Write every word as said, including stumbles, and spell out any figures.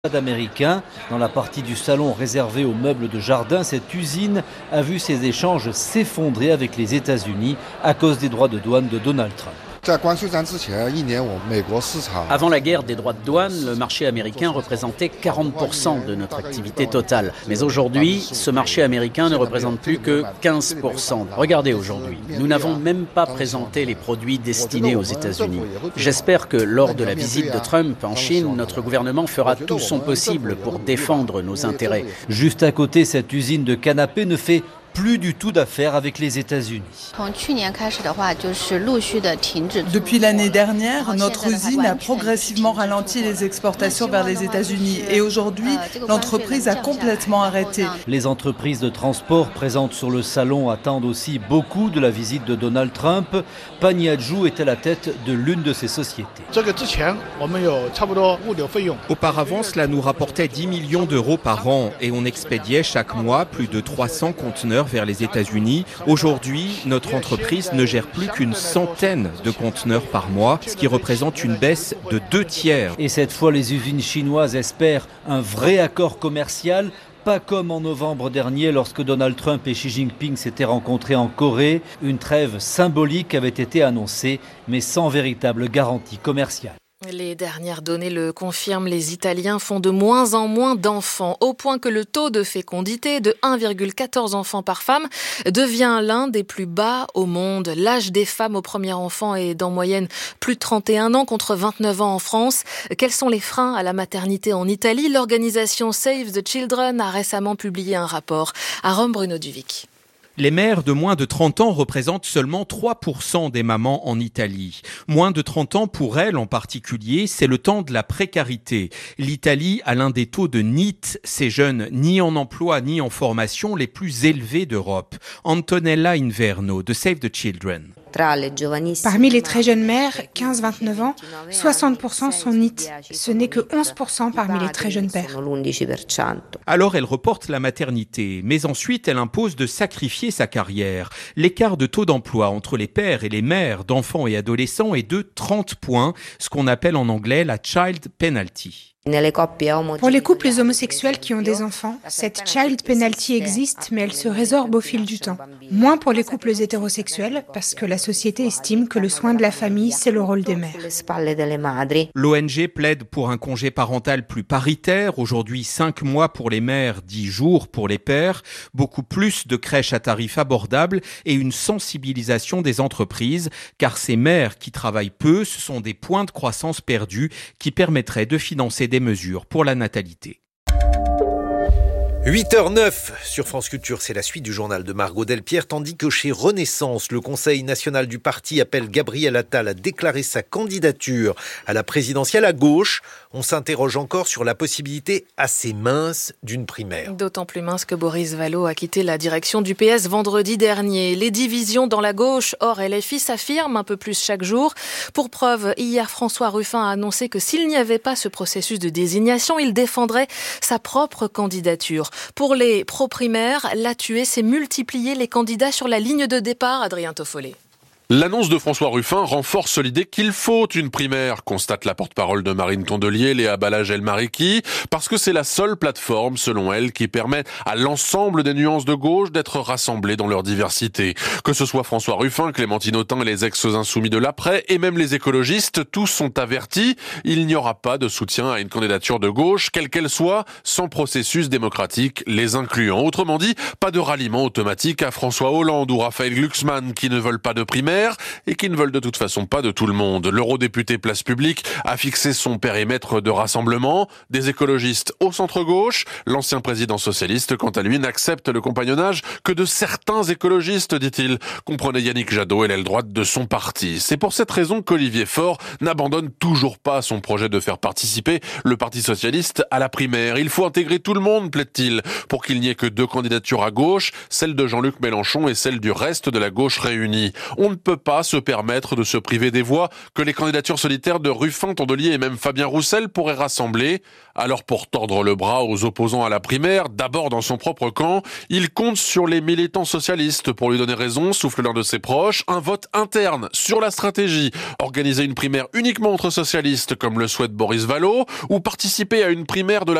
Américain. Dans la partie du salon réservée aux meubles de jardin, cette usine a vu ses échanges s'effondrer avec les États-Unis à cause des droits de douane de Donald Trump. Avant la guerre des droits de douane, le marché américain représentait quarante pour cent de notre activité totale. Mais aujourd'hui, ce marché américain ne représente plus que quinze pour cent. Regardez aujourd'hui, nous n'avons même pas présenté les produits destinés aux États-Unis. J'espère que lors de la visite de Trump en Chine, notre gouvernement fera tout son possible pour défendre nos intérêts. Juste à côté, cette usine de canapés ne fait plus du tout d'affaires avec les États-Unis. Depuis l'année dernière, notre usine a progressivement ralenti les exportations vers les États-Unis et aujourd'hui, l'entreprise a complètement arrêté. Les entreprises de transport présentes sur le salon attendent aussi beaucoup de la visite de Donald Trump. Paniagou est à la tête de l'une de ces sociétés. Auparavant, cela nous rapportait dix millions d'euros par an et on expédiait chaque mois plus de trois cents conteneurs vers les États-Unis. Aujourd'hui, notre entreprise ne gère plus qu'une centaine de conteneurs par mois, ce qui représente une baisse de deux tiers. Et cette fois, les usines chinoises espèrent un vrai accord commercial, pas comme en novembre dernier lorsque Donald Trump et Xi Jinping s'étaient rencontrés en Corée. Une trêve symbolique avait été annoncée, mais sans véritable garantie commerciale. Les dernières données le confirment, les Italiens font de moins en moins d'enfants, au point que le taux de fécondité de un virgule quatorze enfants par femme devient l'un des plus bas au monde. L'âge des femmes au premier enfant est d'en moyenne plus de trente et un ans contre vingt-neuf ans en France. Quels sont les freins à la maternité en Italie ? L'organisation Save the Children a récemment publié un rapport. À Rome, Bruno Duvic. Les mères de moins de trente ans représentent seulement trois pour cent des mamans en Italie. Moins de trente ans pour elles en particulier, c'est le temps de la précarité. L'Italie a l'un des taux de N I T, ces jeunes ni en emploi ni en formation, les plus élevés d'Europe. Antonella Inverno de Save the Children. Parmi les très jeunes mères, quinze à vingt-neuf ans, soixante pour cent sont N I T. Ce n'est que onze pour cent parmi les très jeunes pères. Alors elle reporte la maternité, mais ensuite elle impose de sacrifier sa carrière. L'écart de taux d'emploi entre les pères et les mères d'enfants et adolescents est de trente points, ce qu'on appelle en anglais la child penalty. Pour les couples homosexuels qui ont des enfants, cette child penalty existe, mais elle se résorbe au fil du temps. Moins pour les couples hétérosexuels, parce que la société estime que le soin de la famille, c'est le rôle des mères. L'O N G plaide pour un congé parental plus paritaire, aujourd'hui cinq mois pour les mères, dix jours pour les pères, beaucoup plus de crèches à tarifs abordables et une sensibilisation des entreprises, car ces mères qui travaillent peu, ce sont des points de croissance perdus qui permettraient de financer des mesures pour la natalité. huit heures neuf sur France Culture, c'est la suite du journal de Margot Delpierre, tandis que chez Renaissance, le Conseil national du parti appelle Gabriel Attal à déclarer sa candidature à la présidentielle à gauche. On s'interroge encore sur la possibilité assez mince d'une primaire. D'autant plus mince que Boris Vallaud a quitté la direction du P S vendredi dernier. Les divisions dans la gauche hors L F I s'affirment un peu plus chaque jour. Pour preuve, hier, François Ruffin a annoncé que s'il n'y avait pas ce processus de désignation, il défendrait sa propre candidature. Pour les pro-primaires, la tuée, c'est multiplier les candidats sur la ligne de départ, Adrien Toffolé. L'annonce de François Ruffin renforce l'idée qu'il faut une primaire, constate la porte-parole de Marine Tondelier, Léa Balage-El-Mariki, parce que c'est la seule plateforme, selon elle, qui permet à l'ensemble des nuances de gauche d'être rassemblées dans leur diversité. Que ce soit François Ruffin, Clémentine Autain et les ex-insoumis de l'après, et même les écologistes, tous sont avertis, il n'y aura pas de soutien à une candidature de gauche, quelle qu'elle soit, sans processus démocratique les incluant. Autrement dit, pas de ralliement automatique à François Hollande ou Raphaël Glucksmann qui ne veulent pas de primaire et qui ne veulent de toute façon pas de tout le monde. L'eurodéputé Place Publique a fixé son périmètre de rassemblement, des écologistes au centre-gauche. L'ancien président socialiste, quant à lui, n'accepte le compagnonnage que de certains écologistes, dit-il. Comprenez Yannick Jadot et l'aile droite de son parti. C'est pour cette raison qu'Olivier Faure n'abandonne toujours pas son projet de faire participer le Parti socialiste à la primaire. Il faut intégrer tout le monde, plaide-t-il, pour qu'il n'y ait que deux candidatures à gauche, celle de Jean-Luc Mélenchon et celle du reste de la gauche réunie. On ne peut peut pas se permettre de se priver des voix que les candidatures solitaires de Ruffin, Tondelier et même Fabien Roussel pourraient rassembler. Alors pour tordre le bras aux opposants à la primaire, d'abord dans son propre camp, il compte sur les militants socialistes pour lui donner raison, souffle l'un de ses proches, un vote interne sur la stratégie, organiser une primaire uniquement entre socialistes comme le souhaite Boris Vallaud, ou participer à une primaire de la